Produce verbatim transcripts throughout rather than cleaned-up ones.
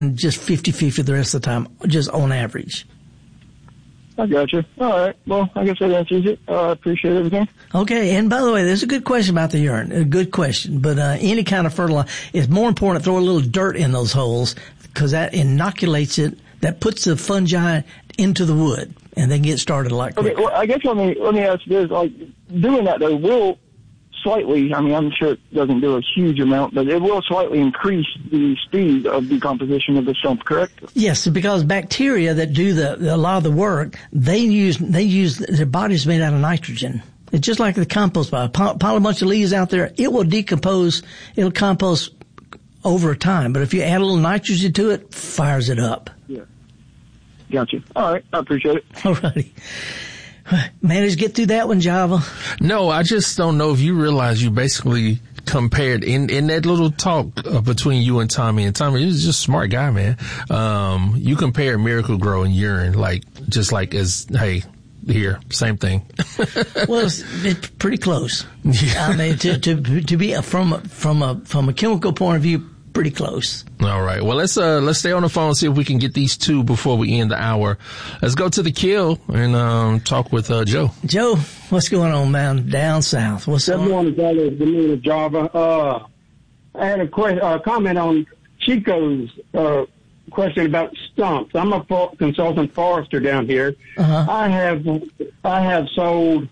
just fifty-fifty the rest of the time, just on average. I got you. All right. Well, I guess that answers it. I uh, appreciate everything. Okay. And by the way, there's a good question about the urine. A good question. But uh, any kind of fertilizer, it's more important to throw a little dirt in those holes because that inoculates it. That puts the fungi into the wood, and they get started a lot quicker. Okay. Well, I guess let me let me ask you this: like doing that though will slightly. I mean, I'm sure it doesn't do a huge amount, but it will slightly increase the speed of decomposition of the stump, correct? Yes, because bacteria that do the a lot of the work, they use they use their body's made out of nitrogen. It's just like the compost pile. Pile a bunch of leaves out there, it will decompose. It'll compost over time, but if you add a little nitrogen to it, fires it up. Yeah, gotcha. All right, I appreciate it. All righty. Managed to get through that one, Java? No, I just don't know if you realize you basically compared in, in that little talk uh, between you and Tommy. And Tommy, he was just a smart guy, man. Um, you compared Miracle-Gro and urine, like, just like as, hey, here, same thing. Well, it's, it's pretty close. Yeah. I mean, to, to, to be a, from, from a, from a chemical point of view, pretty close. All right. Well, let's, uh, let's stay on the phone and see if we can get these two before we end the hour. Let's go to the kill and, um, talk with, uh, Joe. Joe, what's going on, man? Down south. What's Good going on? morning, fellas. Good morning, Java. Uh, I had a question, uh, comment on Chico's, uh, question about stumps. I'm a for- consultant forester down here. Uh-huh. I have, I have sold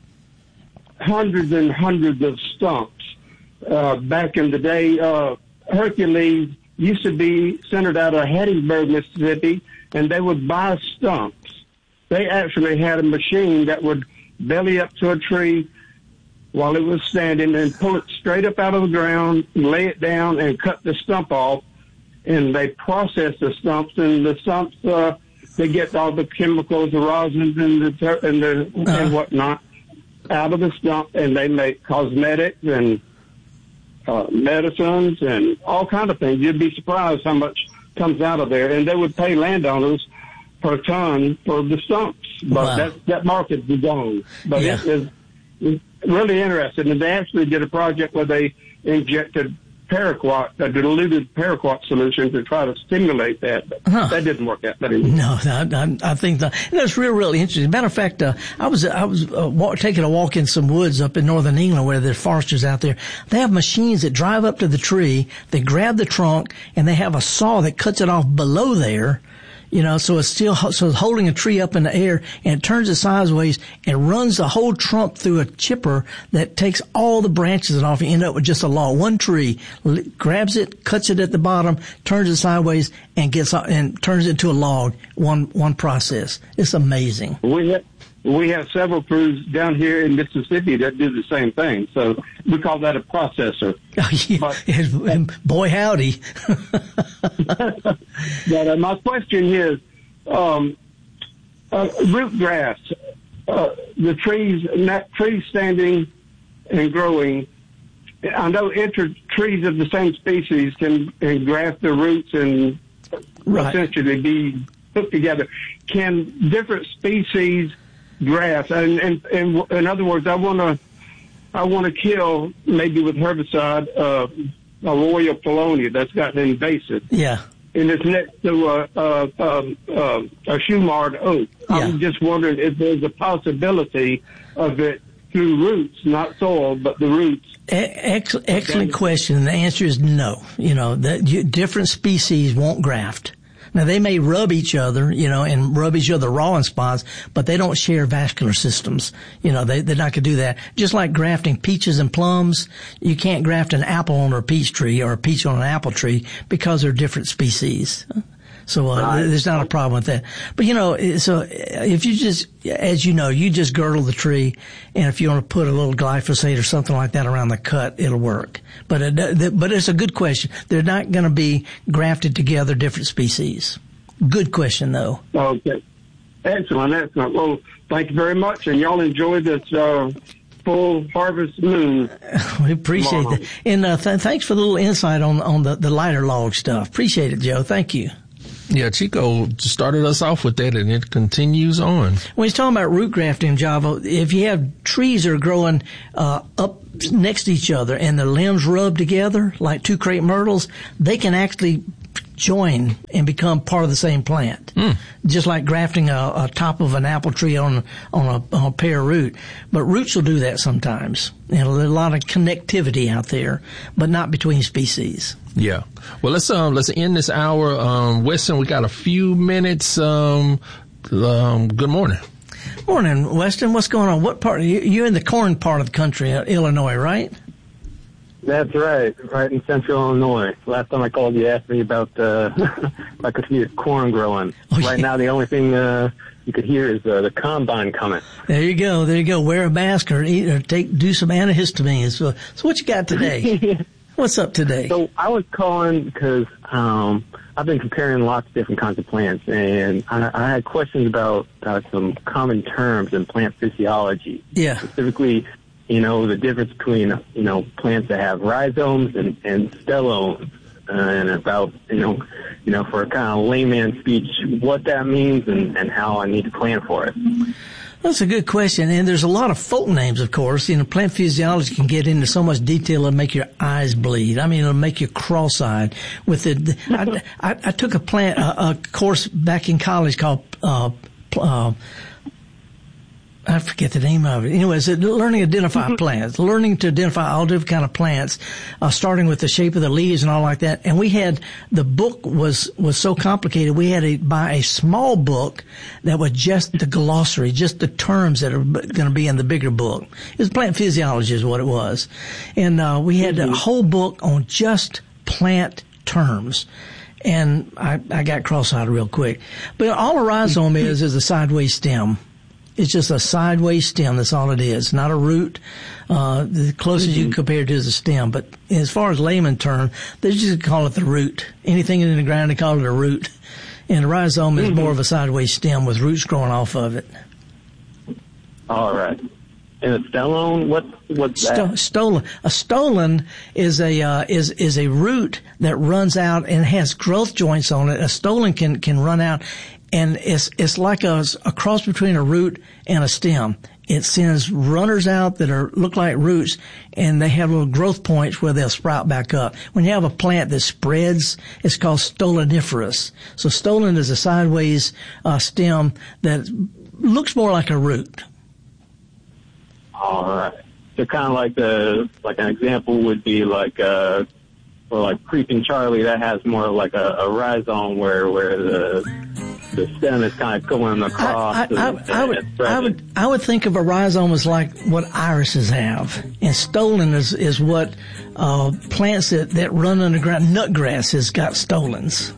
hundreds and hundreds of stumps, uh, back in the day. Uh, Hercules used to be centered out of Hattiesburg, Mississippi, and they would buy stumps. They actually had a machine that would belly up to a tree while it was standing and pull it straight up out of the ground, lay it down, and cut the stump off. And they process the stumps, and the stumps, uh, they get all the chemicals, the rosins, and the ter- and the uh-huh. and whatnot out of the stump, and they make cosmetics and Uh, medicines and all kind of things. You'd be surprised how much comes out of there. And they would pay landowners per ton for the stumps. But wow. that, that market is gone. But yeah. it is it's really interesting. And they actually did a project where they injected paraquat, a diluted paraquat solution to try to stimulate that. But huh. that didn't work out. That didn't no, I, I think that, that's real, really interesting. Matter of fact, uh, I was, I was uh, walk, taking a walk in some woods up in northern England where there's foresters out there. They have machines that drive up to the tree, they grab the trunk, and they have a saw that cuts it off below there. You know, so it's still, so it's holding a tree up in the air and it turns it sideways and runs the whole trunk through a chipper that takes all the branches off and you end up with just a log. One tree grabs it, cuts it at the bottom, turns it sideways and gets, and turns it into a log. One, one process. It's amazing. We have, we have several crews down here in Mississippi that do the same thing. So we call that a processor. Oh, yeah. But, boy, howdy. But uh, my question is, um, uh, root grass, uh, the trees, not trees standing and growing. I know inter trees of the same species can, can graft their roots and right. essentially be put together. Can different species graft? And, and, and in other words, I want to, I want to kill maybe with herbicide uh, a Royal Paulownia that's gotten invasive. Yeah. And it's next to a, a, um, uh, a Shumard oak. Yeah. I'm just wondering if there's a possibility of it through roots, not soil, but the roots. Ex- excellent question. The answer is no. You know, that you, different species won't graft. Now, they may rub each other, you know, and rub each other raw in spots, but they don't share vascular systems. You know, they, they're not going to do that. Just like grafting peaches and plums, you can't graft an apple on a peach tree or a peach on an apple tree because they're different species. So, uh, right. there's not a problem with that. But, you know, so if you just, as you know, you just girdle the tree, and if you want to put a little glyphosate or something like that around the cut, it'll work. But, it, but it's a good question. They're not going to be grafted together, different species. Good question, though. Okay. Excellent, excellent. Well, thank you very much, and y'all enjoy this, uh, full harvest moon. We appreciate tomorrow. That. And, uh, th- thanks for the little insight on, on the, the lighter log stuff. Appreciate it, Joe. Thank you. Yeah, Chico started us off with that, and it continues on. When he's talking about root grafting, Java, if you have trees that are growing uh, up next to each other and the limbs rub together like two crepe myrtles, they can actually join and become part of the same plant. Mm. Just like grafting a, a top of an apple tree on, on a, on a pear root. But roots will do that sometimes. And there's a lot of connectivity out there, but not between species. Yeah. Well, let's, um, let's end this hour. Um, Weston, we got a few minutes. Um, um, good morning. Morning, Weston. What's going on? What part? You, you're in the corn part of the country, uh, Illinois, right? That's right, right in central Illinois. Last time I called, you asked me about uh, if I could hear corn growing. Oh, right yeah. Now, the only thing uh, you could hear is uh, the combine coming. There you go. There you go. Wear a mask or eat or take do some antihistamines. So, so what you got today? What's up today? So I was calling because um, I've been comparing lots of different kinds of plants, and I, I had questions about uh, some common terms in plant physiology. Yeah. Specifically, you know, the difference between, you know, plants that have rhizomes and, and stelones, uh, and about, you know, you know, for a kind of layman speech, what that means and, and how I need to plan for it. That's a good question, and there's a lot of folk names, of course. You know, plant physiology can get into so much detail it'll make your eyes bleed. I mean, it'll make you cross-eyed. With the, I, I, I took a plant a, a course back in college called uh, uh, I forget the name of it. Anyways, learning to identify plants, learning to identify all different kind of plants, uh, starting with the shape of the leaves and all like that. And we had, the book was, was so complicated, we had to buy a small book that was just the glossary, just the terms that are going to be in the bigger book. It was plant physiology is what it was. And, uh, we had a whole book on just plant terms. And I, I got cross-eyed real quick. But all a rhizome is, is a sideways stem. It's just a sideways stem. That's all it is. Not a root. Uh, the closest mm-hmm. you can compare it to is a stem. But as far as layman term, they just call it the root. Anything in the ground, they call it a root. And a rhizome mm-hmm. is more of a sideways stem with roots growing off of it. All right. And a stolon, what, what's that? Sto- stolon. A stolon is a, uh, is, is a root that runs out and has growth joints on it. A stolon can, can run out. And it's, it's like a, a cross between a root and a stem. It sends runners out that are, look like roots, and they have little growth points where they'll sprout back up. When you have a plant that spreads, it's called stoloniferous. So stolon is a sideways, uh, stem that looks more like a root. All right. So kind of like the, like an example would be like, uh, or like Creeping Charlie, that has more like a, a rhizome where, where the, the stem is kind of going across. I, I, I, and, I, would, and I would, I would think of a rhizome as like what irises have, and stolon is is what uh, plants that that run underground. Nutgrass has got stolons.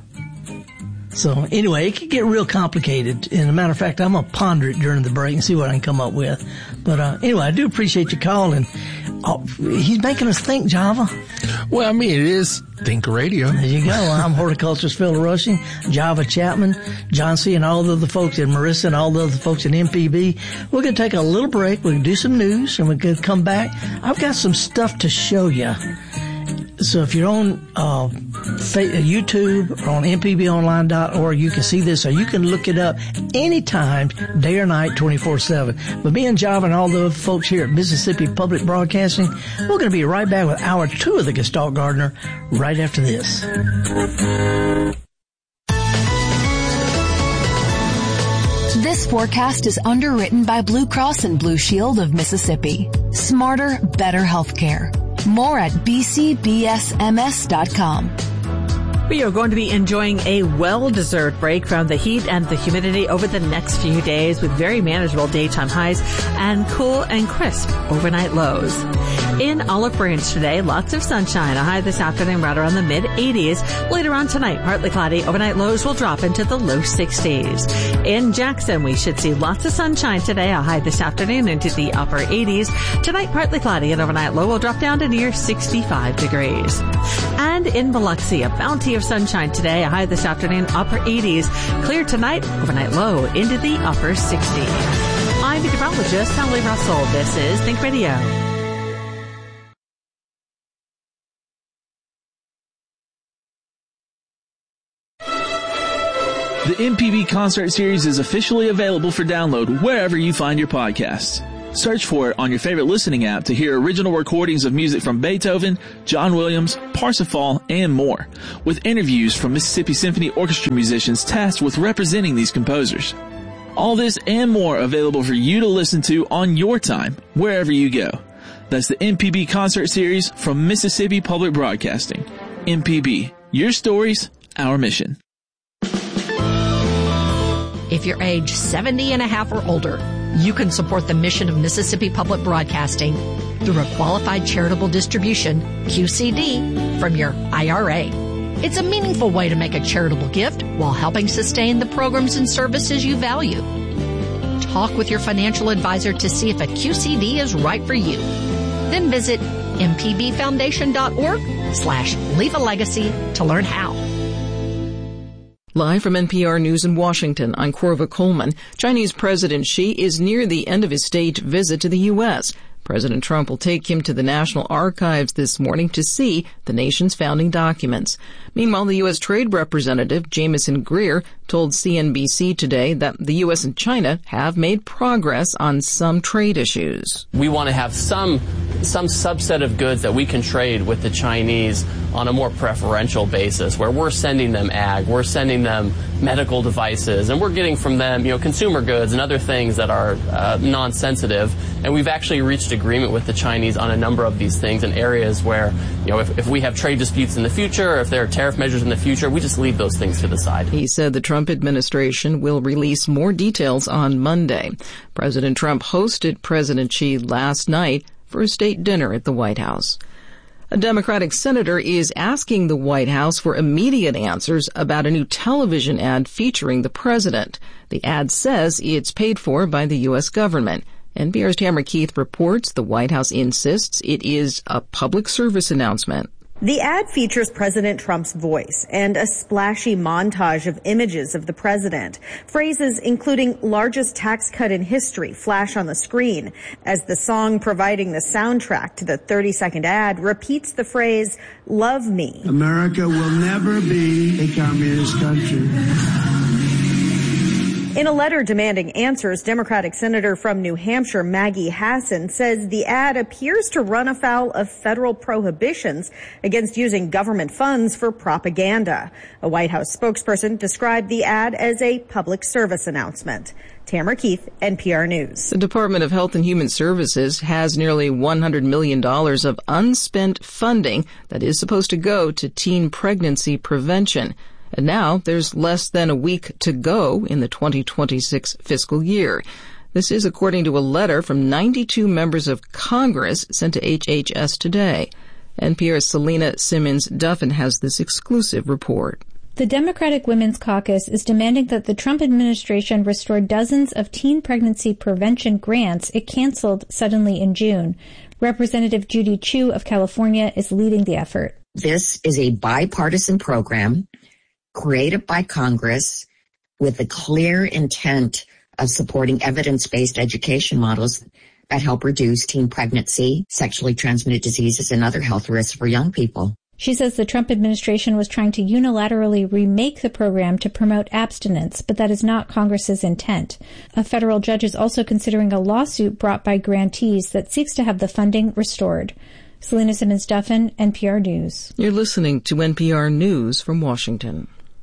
So anyway, it can get real complicated. And a matter of fact, I'm gonna ponder it during the break and see what I can come up with. But uh, anyway, I do appreciate your call, and oh, he's making us think, Java. Well, I mean, it is Think Radio. There you go. I'm horticulturist Phil Rushing, Java Chapman, John C. and all the other folks, and Marissa and all the other folks at M P B. We're going to take a little break. We're going to do some news, and we're going to come back. I've got some stuff to show you. So if you're on uh, YouTube or on M P B online dot org, you can see this, or you can look it up anytime, day or night, twenty-four seven. But me and Java and all the other folks here at Mississippi Public Broadcasting, we're going to be right back with hour two of the Gestalt Gardener right after this. This forecast is underwritten by Blue Cross and Blue Shield of Mississippi. Smarter, better healthcare. More at b c b s m s dot com. We are going to be enjoying a well-deserved break from the heat and the humidity over the next few days with very manageable daytime highs and cool and crisp overnight lows. In Olive Branch today, lots of sunshine. A high this afternoon right around the mid eighties. Later on tonight, partly cloudy. Overnight lows will drop into the low sixties. In Jackson, we should see lots of sunshine today. A high this afternoon into the upper eighties. Tonight, partly cloudy. An overnight low will drop down to near sixty-five degrees. And in Biloxi, a bounty of sunshine today. A high this afternoon, upper eighties. Clear tonight, overnight low into the upper sixties. I'm meteorologist Sally Russell. This is Think Radio. The M P B Concert Series is officially available for download wherever you find your podcasts. Search for it on your favorite listening app to hear original recordings of music from Beethoven, John Williams, Parsifal, and more, with interviews from Mississippi Symphony Orchestra musicians tasked with representing these composers. All this and more available for you to listen to on your time, wherever you go. That's the M P B Concert Series from Mississippi Public Broadcasting. M P B, your stories, our mission. If you're age seventy and a half or older, you can support the mission of Mississippi Public Broadcasting through a qualified charitable distribution, Q C D, from your I R A. It's a meaningful way to make a charitable gift while helping sustain the programs and services you value. Talk with your financial advisor to see if a Q C D is right for you. Then visit mpbfoundation.org slash leave a legacy to learn how. Live from N P R News in Washington, I'm Corva Coleman. Chinese President Xi is near the end of his staged visit to the U S. President Trump will take him to the National Archives this morning to see the nation's founding documents. Meanwhile, the U S. Trade Representative Jameson Greer told C N B C today that the U S and China have made progress on some trade issues. We want to have some some subset of goods that we can trade with the Chinese on a more preferential basis, where we're sending them ag, we're sending them medical devices, and we're getting from them, you know, consumer goods and other things that are uh, non-sensitive. And we've actually reached agreement with the Chinese on a number of these things in areas where, you know, if, if we have trade disputes in the future, or if there are tariff measures in the future, we just leave those things to the side. He said the Trump administration will release more details on Monday. President Trump hosted President Xi last night for a state dinner at the White House. A Democratic senator is asking the White House for immediate answers about a new television ad featuring the president. The ad says it's paid for by the U S government. N P R's Tamara Keith reports the White House insists it is a public service announcement. The ad features President Trump's voice and a splashy montage of images of the president. Phrases including largest tax cut in history flash on the screen as the song providing the soundtrack to the thirty-second ad repeats the phrase, "Love me." America will never be a communist country. In a letter demanding answers, Democratic Senator from New Hampshire Maggie Hassan says the ad appears to run afoul of federal prohibitions against using government funds for propaganda. A White House spokesperson described the ad as a public service announcement. Tamara Keith, N P R News. The Department of Health and Human Services has nearly one hundred million dollars of unspent funding that is supposed to go to teen pregnancy prevention. And now there's less than a week to go in the twenty twenty-six fiscal year. This is according to a letter from ninety-two members of Congress sent to H H S today. N P R's Selena Simmons-Duffin has this exclusive report. The Democratic Women's Caucus is demanding that the Trump administration restore dozens of teen pregnancy prevention grants it canceled suddenly in June. Representative Judy Chu of California is leading the effort. This is a bipartisan program created by Congress with a clear intent of supporting evidence-based education models that help reduce teen pregnancy, sexually transmitted diseases, and other health risks for young people. She says the Trump administration was trying to unilaterally remake the program to promote abstinence, but that is not Congress's intent. A federal judge is also considering a lawsuit brought by grantees that seeks to have the funding restored. Selena Simmons-Duffin, N P R News. You're listening to N P R News from Washington.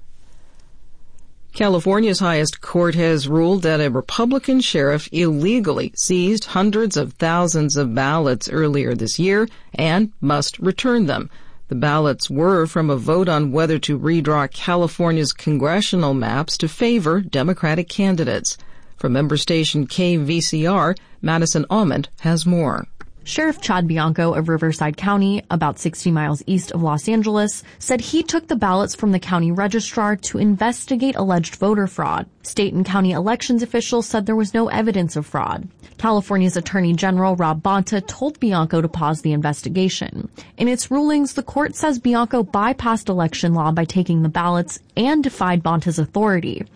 California's highest court has ruled that a Republican sheriff illegally seized hundreds of thousands of ballots earlier this year and must return them. The ballots were from a vote on whether to redraw California's congressional maps to favor Democratic candidates. From member station K V C R, Madison Almond has more. Sheriff Chad Bianco of Riverside County, about sixty miles east of Los Angeles, said he took the ballots from the county registrar to investigate alleged voter fraud. State and county elections officials said there was no evidence of fraud. California's Attorney General Rob Bonta told Bianco to pause the investigation. In its rulings, the court says Bianco bypassed election law by taking the ballots and defied Bonta's authority.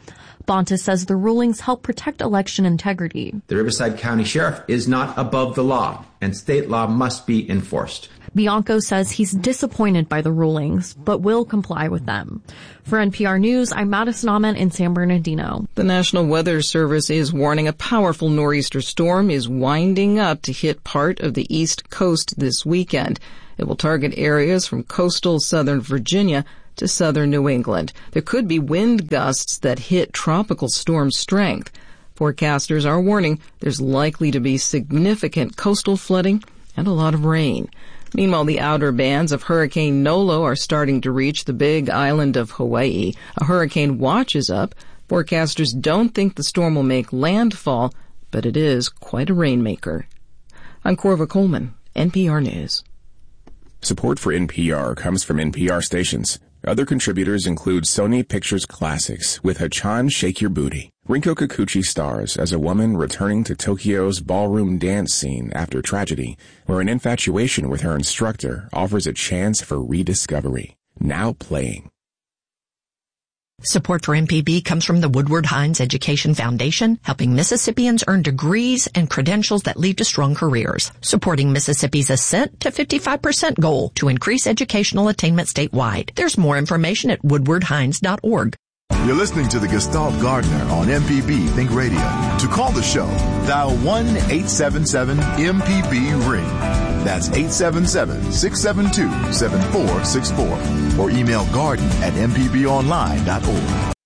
Bonta says the rulings help protect election integrity. The Riverside County Sheriff is not above the law, and state law must be enforced. Bianco says he's disappointed by the rulings, but will comply with them. For N P R News, I'm Madison Ahman in San Bernardino. The National Weather Service is warning a powerful nor'easter storm is winding up to hit part of the East Coast this weekend. It will target areas from coastal southern Virginia to southern New England. There could be wind gusts that hit tropical storm strength. Forecasters are warning there's likely to be significant coastal flooding and a lot of rain. Meanwhile, the outer bands of Hurricane Nolo are starting to reach the big island of Hawaii. A hurricane watch is up. Forecasters don't think the storm will make landfall, but it is quite a rainmaker. I'm Corva Coleman, N P R News. Support for N P R comes from N P R stations. Other contributors include Sony Pictures Classics with Hachan Shake Your Booty. Rinko Kikuchi stars as a woman returning to Tokyo's ballroom dance scene after tragedy, where an infatuation with her instructor offers a chance for rediscovery. Now playing. Support for M P B comes from the Woodward Hines Education Foundation, helping Mississippians earn degrees and credentials that lead to strong careers, supporting Mississippi's ascent to fifty-five percent goal to increase educational attainment statewide. There's more information at woodward hines dot org. You're listening to the Gestalt Gardener on M P B Think Radio. To call the show, dial one eight seven seven M P B ring. That's eight seven seven, six seven two, seven four six four. Or email garden at m p b online dot org.